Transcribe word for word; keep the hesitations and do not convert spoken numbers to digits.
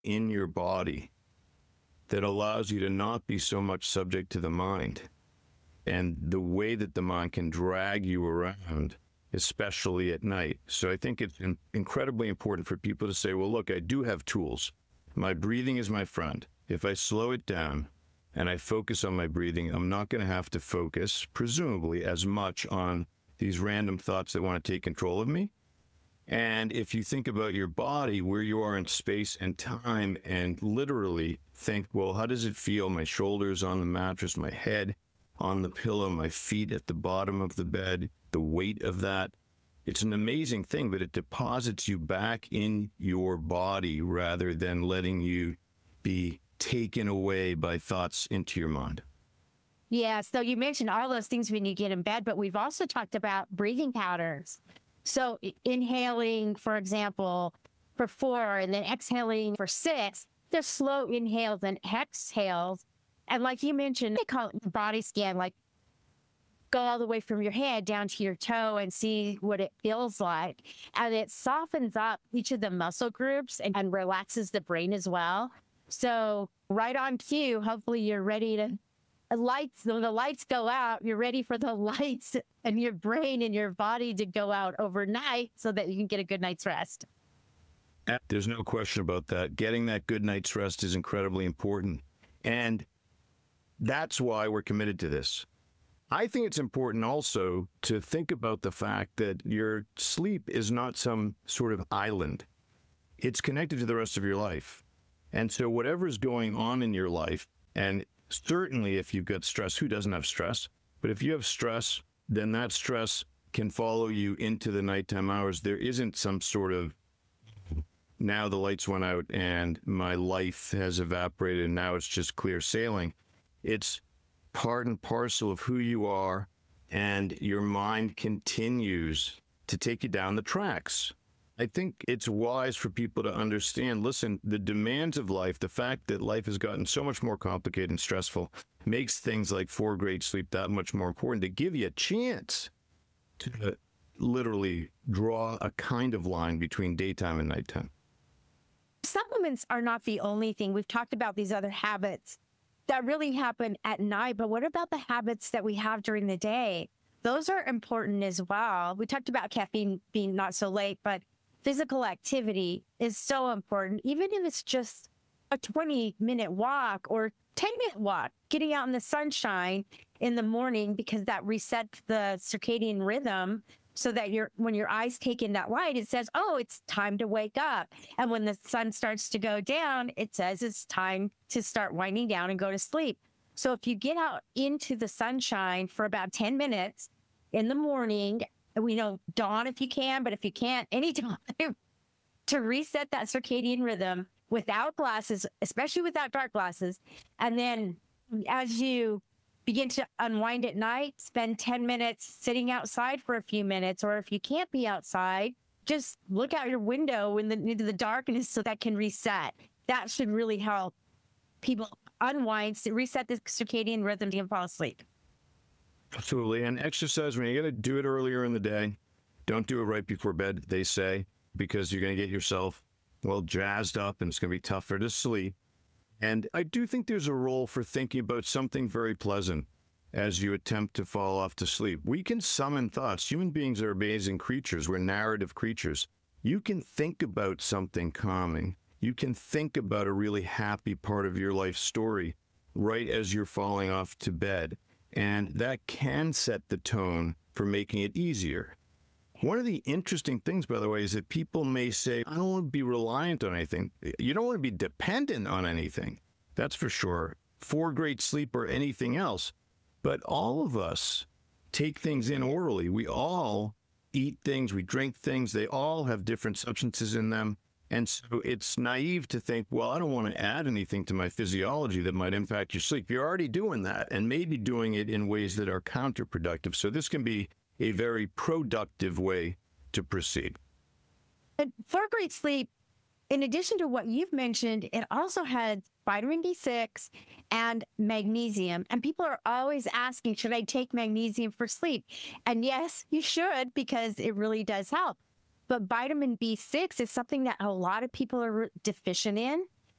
in your body that allows you to not be so much subject to the mind and the way that the mind can drag you around, especially at night. So I think it's in- incredibly important for people to say, well, look, I do have tools. My breathing is my friend. If I slow it down and I focus on my breathing, I'm not going to have to focus, presumably, as much on these random thoughts that want to take control of me. And if you think about your body, where you are in space and time, and literally think, well, how does it feel? My shoulders on the mattress, my head on the pillow, my feet at the bottom of the bed, the weight of that. It's an amazing thing, but it deposits you back in your body rather than letting you be taken away by thoughts into your mind. Yeah, so you mentioned all those things when you get in bed, but we've also talked about breathing patterns. So inhaling, for example, for four, and then exhaling for six, there's slow inhales and exhales. And like you mentioned, they call it the body scan, like go all the way from your head down to your toe and see what it feels like. And it softens up each of the muscle groups and, and relaxes the brain as well. So right on cue, hopefully you're ready to lights, when the lights go out, you're ready for the lights and your brain and your body to go out overnight so that you can get a good night's rest. There's no question about that. Getting that good night's rest is incredibly important. And that's why we're committed to this. I think it's important also to think about the fact that your sleep is not some sort of island. It's connected to the rest of your life. And so whatever's going on in your life, and certainly if you've got stress, who doesn't have stress? But if you have stress, then that stress can follow you into the nighttime hours. There isn't some sort of, now the lights went out and my life has evaporated and now it's just clear sailing. It's part and parcel of who you are, and your mind continues to take you down the tracks. I think it's wise for people to understand, listen, the demands of life, the fact that life has gotten so much more complicated and stressful, makes things like four great sleep that much more important, to give you a chance to literally draw a kind of line between daytime and nighttime. Supplements are not the only thing. We've talked about these other habits that really happen at night, but what about the habits that we have during the day? Those are important as well. We talked about caffeine being not so late, but physical activity is so important, even if it's just a twenty minute walk or ten minute walk, getting out in the sunshine in the morning, because that resets the circadian rhythm so that you're, when your eyes take in that light, it says, oh, it's time to wake up. And when the sun starts to go down, it says it's time to start winding down and go to sleep. So if you get out into the sunshine for about ten minutes in the morning, we know dawn if you can, but if you can't, anytime, to reset that circadian rhythm without glasses, especially without dark glasses. And then as you begin to unwind at night, spend ten minutes sitting outside for a few minutes, or if you can't be outside, just look out your window in the, into the darkness so that can reset. That should really help people unwind, reset the circadian rhythm to fall asleep. Absolutely. And exercise, when you're going to do it earlier in the day, don't do it right before bed, they say, because you're going to get yourself, well, jazzed up and it's going to be tougher to sleep. And I do think there's a role for thinking about something very pleasant as you attempt to fall off to sleep. We can summon thoughts. Human beings are amazing creatures. We're narrative creatures. You can think about something calming. You can think about a really happy part of your life story right as you're falling off to bed. And that can set the tone for making it easier. One of the interesting things, by the way, is that people may say, I don't want to be reliant on anything. You don't want to be dependent on anything. That's for sure. For great sleep or anything else. But all of us take things in orally. We all eat things, we drink things. They all have different substances in them. And so it's naive to think, well, I don't want to add anything to my physiology that might impact your sleep. You're already doing that, and maybe doing it in ways that are counterproductive. So this can be a very productive way to proceed. And for great sleep, in addition to what you've mentioned, it also has vitamin B six and magnesium. And people are always asking, should I take magnesium for sleep? And yes, you should, because it really does help. But vitamin B six is something that a lot of people are deficient in.